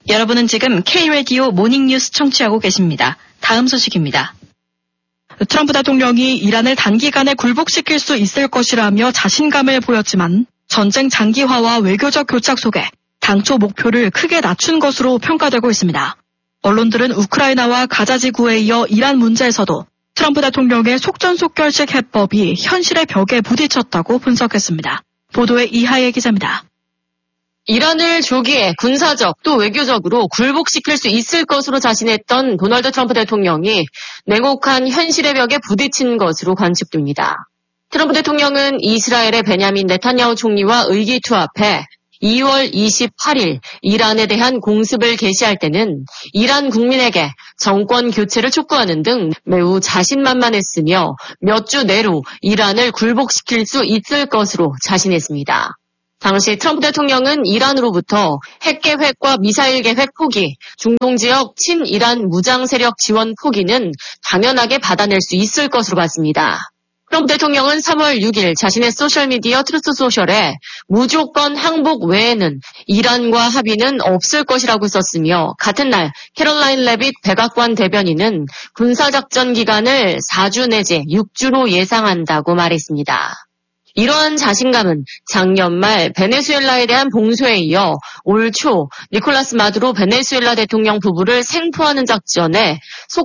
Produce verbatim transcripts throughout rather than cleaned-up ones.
여러분은 지금 K-라디오 모닝뉴스 청취하고 계십니다. 다음 소식입니다. 트럼프 대통령이 이란을 단기간에 굴복시킬 수 있을 것이라며 자신감을 보였지만 전쟁 장기화와 외교적 교착 속에 당초 목표를 크게 낮춘 것으로 평가되고 있습니다. 언론들은 우크라이나와 가자 지구에 이어 이란 문제에서도 트럼프 대통령의 속전속결식 해법이 현실의 벽에 부딪혔다고 분석했습니다. 보도에 이하예 기자입니다. 이란을 조기에 군사적 또 외교적으로 굴복시킬 수 있을 것으로 자신했던 도널드 트럼프 대통령이 냉혹한 현실의 벽에 부딪힌 것으로 관측됩니다. 트럼프 대통령은 이스라엘의 베냐민 네탄야후 총리와 의기투합해 이월 이십팔일 이란에 대한 공습을 개시할 때는 이란 국민에게 정권 교체를 촉구하는 등 매우 자신만만했으며 몇 주 내로 이란을 굴복시킬 수 있을 것으로 자신했습니다. 당시 트럼프 대통령은 이란으로부터 핵 계획과 미사일 계획 포기, 중동 지역 친이란 무장 세력 지원 포기는 당연하게 받아낼 수 있을 것으로 봤습니다. 트럼프 대통령은 삼월 육일 자신의 소셜미디어 트루스 소셜에 무조건 항복 외에는 이란과 합의는 없을 것이라고 썼으며 같은 날 캐롤라인 레빗 백악관 대변인은 군사작전 기간을 사 주 내지 육 주로 예상한다고 말했습니다. 이러한 자신감은 작년 말 베네수엘라에 대한 봉쇄에 이어 올 초 니콜라스 마두로 베네수엘라 대통령 부부를 생포하는 작전에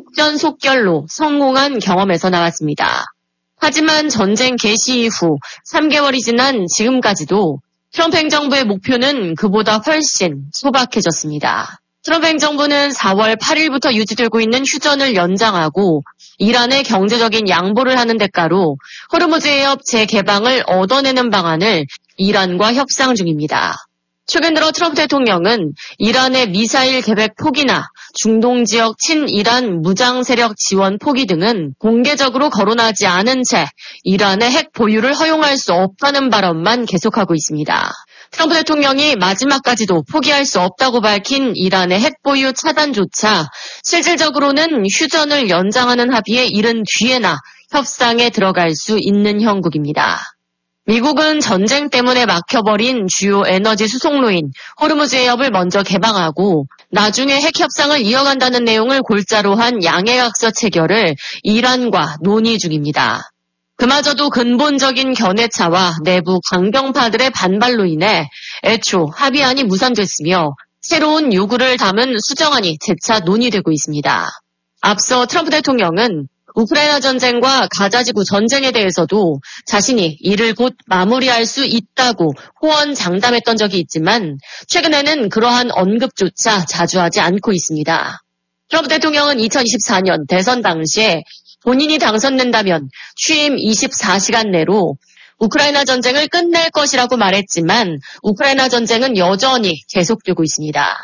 속전속결로 성공한 경험에서 나왔습니다. 하지만 전쟁 개시 이후 삼 개월이 지난 지금까지도 트럼프 행정부의 목표는 그보다 훨씬 소박해졌습니다. 트럼프 행정부는 사월 팔일부터 유지되고 있는 휴전을 연장하고 이란의 경제적인 양보를 하는 대가로 호르무즈 해협 재개방을 얻어내는 방안을 이란과 협상 중입니다. 최근 들어 트럼프 대통령은 이란의 미사일 계획 포기나 중동 지역 친이란 무장 세력 지원 포기 등은 공개적으로 거론하지 않은 채 이란의 핵 보유를 허용할 수 없다는 발언만 계속하고 있습니다. 트럼프 대통령이 마지막까지도 포기할 수 없다고 밝힌 이란의 핵 보유 차단조차 실질적으로는 휴전을 연장하는 합의에 이른 뒤에나 협상에 들어갈 수 있는 형국입니다. 미국은 전쟁 때문에 막혀버린 주요 에너지 수송로인 호르무즈 해협을 먼저 개방하고 나중에 핵 협상을 이어간다는 내용을 골자로 한 양해각서 체결을 이란과 논의 중입니다. 그마저도 근본적인 견해차와 내부 강경파들의 반발로 인해 애초 합의안이 무산됐으며 새로운 요구를 담은 수정안이 재차 논의되고 있습니다. 앞서 트럼프 대통령은 우크라이나 전쟁과 가자지구 전쟁에 대해서도 자신이 이를 곧 마무리할 수 있다고 호언장담했던 적이 있지만 최근에는 그러한 언급조차 자주 하지 않고 있습니다. 트럼프 대통령은 이천이십사년 대선 당시에 본인이 당선된다면 취임 이십사 시간 내로 우크라이나 전쟁을 끝낼 것이라고 말했지만 우크라이나 전쟁은 여전히 계속되고 있습니다.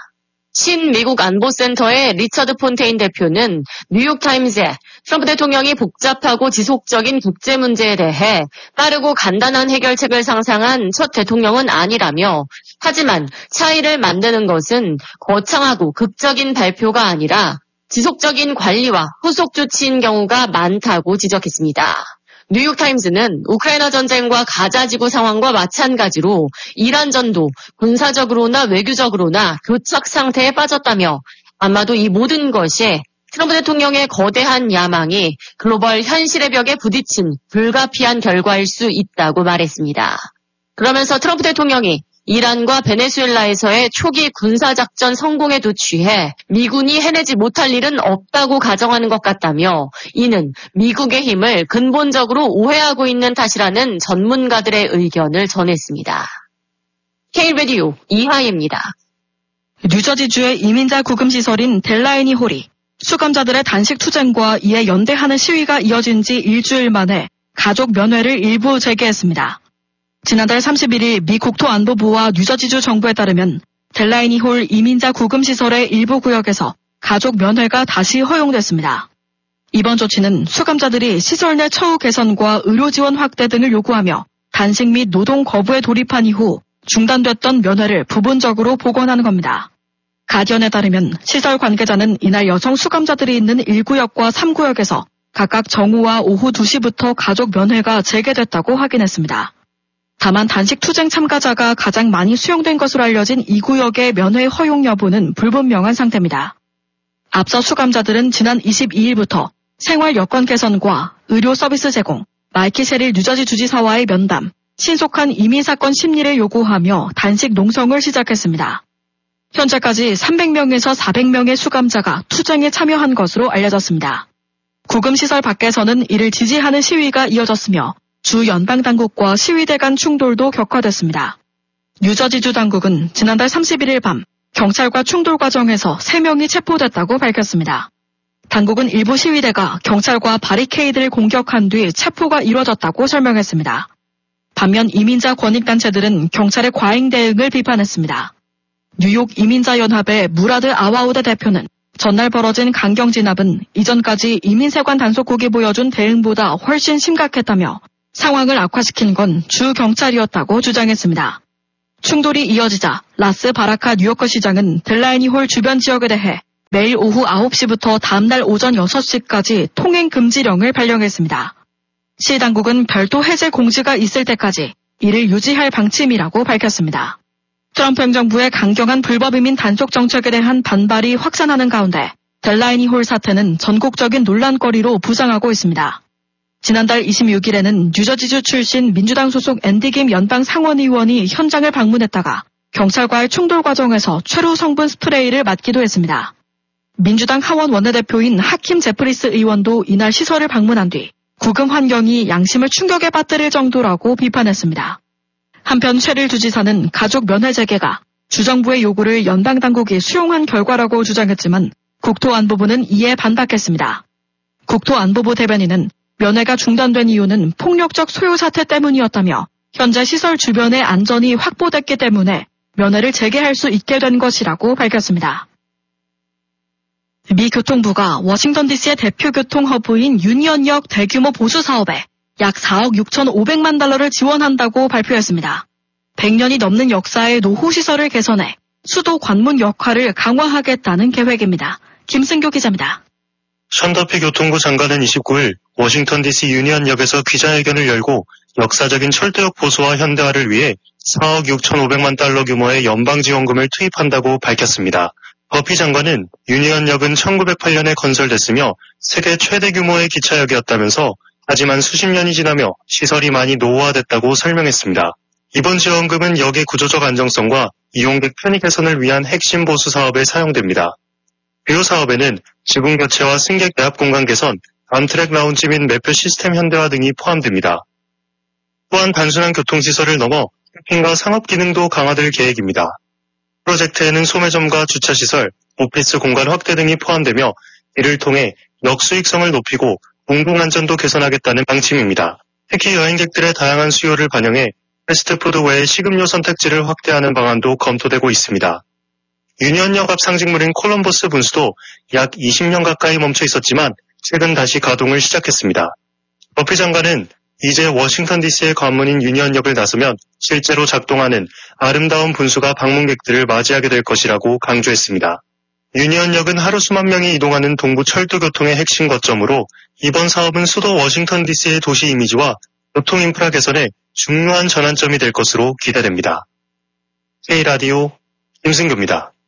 친미국 안보센터의 리처드 폰테인 대표는 뉴욕타임즈에 트럼프 대통령이 복잡하고 지속적인 국제 문제에 대해 빠르고 간단한 해결책을 상상한 첫 대통령은 아니라며 하지만 차이를 만드는 것은 거창하고 극적인 발표가 아니라 지속적인 관리와 후속 조치인 경우가 많다고 지적했습니다. 뉴욕타임즈는 우크라이나 전쟁과 가자지구 상황과 마찬가지로 이란전도 군사적으로나 외교적으로나 교착 상태에 빠졌다며 아마도 이 모든 것이 트럼프 대통령의 거대한 야망이 글로벌 현실의 벽에 부딪힌 불가피한 결과일 수 있다고 말했습니다. 그러면서 트럼프 대통령이 이란과 베네수엘라에서의 초기 군사작전 성공에도 취해 미군이 해내지 못할 일은 없다고 가정하는 것 같다며 이는 미국의 힘을 근본적으로 오해하고 있는 탓이라는 전문가들의 의견을 전했습니다. K-라디오 이하예입니다. 뉴저지주의 이민자 구금시설인 델라이니 홀이 수감자들의 단식 투쟁과 이에 연대하는 시위가 이어진 지 일주일 만에 가족 면회를 일부 재개했습니다. 지난달 삼십일일 미 국토안보부와 뉴저지주 정부에 따르면 델라이니 홀 이민자 구금시설의 일부 구역에서 가족 면회가 다시 허용됐습니다. 이번 조치는 수감자들이 시설 내 처우 개선과 의료 지원 확대 등을 요구하며 단식 및 노동 거부에 돌입한 이후 중단됐던 면회를 부분적으로 복원하는 겁니다. 가디언에 따르면 시설 관계자는 이날 여성 수감자들이 있는 일 구역과 삼 구역에서 각각 정오와 오후 두 시부터 가족 면회가 재개됐다고 확인했습니다. 다만 단식 투쟁 참가자가 가장 많이 수용된 것으로 알려진 이 구역의 면회 허용 여부는 불분명한 상태입니다. 앞서 수감자들은 지난 이십이일부터 생활 여건 개선과 의료 서비스 제공, 마이키 셰릴 뉴저지 주지사와의 면담, 신속한 이민사건 심리를 요구하며 단식 농성을 시작했습니다. 현재까지 삼백 명에서 사백 명의 수감자가 투쟁에 참여한 것으로 알려졌습니다. 구금시설 밖에서는 이를 지지하는 시위가 이어졌으며 주 연방당국과 시위대 간 충돌도 격화됐습니다. 뉴저지주 당국은 지난달 삼십일일 밤 경찰과 충돌 과정에서 세 명이 체포됐다고 밝혔습니다. 당국은 일부 시위대가 경찰과 바리케이드를 공격한 뒤 체포가 이뤄졌다고 설명했습니다. 반면 이민자 권익단체들은 경찰의 과잉 대응을 비판했습니다. 뉴욕 이민자연합의 무라드 아와우데 대표는 전날 벌어진 강경 진압은 이전까지 이민세관 단속국이 보여준 대응보다 훨씬 심각했다며 상황을 악화시킨 건 주 경찰이었다고 주장했습니다. 충돌이 이어지자 라스 바라카 뉴요커 시장은 델라이니 홀 주변 지역에 대해 매일 오후 아홉 시부터 다음날 오전 여섯 시까지 통행 금지령을 발령했습니다. 시 당국은 별도 해제 공지가 있을 때까지 이를 유지할 방침이라고 밝혔습니다. 트럼프 행정부의 강경한 불법 이민 단속 정책에 대한 반발이 확산하는 가운데 델라이니 홀 사태는 전국적인 논란거리로 부상하고 있습니다. 지난달 이십육일에는 뉴저지주 출신 민주당 소속 앤디 김 연방 상원의원이 현장을 방문했다가 경찰과의 충돌 과정에서 최루 성분 스프레이를 맞기도 했습니다. 민주당 하원 원내대표인 하킴 제프리스 의원도 이날 시설을 방문한 뒤 구금 환경이 양심을 충격에 빠뜨릴 정도라고 비판했습니다. 한편 셰릴 주지사는 가족 면회 재개가 주정부의 요구를 연방 당국이 수용한 결과라고 주장했지만 국토안보부는 이에 반박했습니다. 국토안보부 대변인은 면회가 중단된 이유는 폭력적 소요 사태 때문이었다며 현재 시설 주변의 안전이 확보됐기 때문에 면회를 재개할 수 있게 된 것이라고 밝혔습니다. 미 교통부가 워싱턴 디씨의 대표 교통 허브인 유니언역 대규모 보수 사업에 약 사억 육천오백만 달러를 지원한다고 발표했습니다. 백 년이 넘는 역사의 노후시설을 개선해 수도 관문 역할을 강화하겠다는 계획입니다. 김승교 기자입니다. 션 더피 교통부 장관은 이십구일 워싱턴 디씨 유니언역에서 기자회견을 열고 역사적인 철도역 보수와 현대화를 위해 사억 육천오백만 달러 규모의 연방지원금을 투입한다고 밝혔습니다. 더피 장관은 유니언역은 천구백팔년에 건설됐으며 세계 최대 규모의 기차역이었다면서 하지만 수십 년이 지나며 시설이 많이 노후화됐다고 설명했습니다. 이번 지원금은 역의 구조적 안정성과 이용객 편의 개선을 위한 핵심 보수 사업에 사용됩니다. 주요 사업에는 지붕 교체와 승객 대합 공간 개선, 암트랙 라운지 및 매표 시스템 현대화 등이 포함됩니다. 또한 단순한 교통시설을 넘어 쇼핑과 상업 기능도 강화될 계획입니다. 프로젝트에는 소매점과 주차시설, 오피스 공간 확대 등이 포함되며 이를 통해 역 수익성을 높이고 공공안전도 개선하겠다는 방침입니다. 특히 여행객들의 다양한 수요를 반영해 패스트푸드 외에 식음료 선택지를 확대하는 방안도 검토되고 있습니다. 유니언역 앞 상징물인 콜럼버스 분수도 약 이십 년 가까이 멈춰 있었지만 최근 다시 가동을 시작했습니다. 더피 장관은 이제 워싱턴 디씨의 관문인 유니언역을 나서면 실제로 작동하는 아름다운 분수가 방문객들을 맞이하게 될 것이라고 강조했습니다. 유니언역은 하루 수만 명이 이동하는 동부 철도 교통의 핵심 거점으로 이번 사업은 수도 워싱턴 디씨의 도시 이미지와 교통 인프라 개선에 중요한 전환점이 될 것으로 기대됩니다. K라디오 김승규입니다.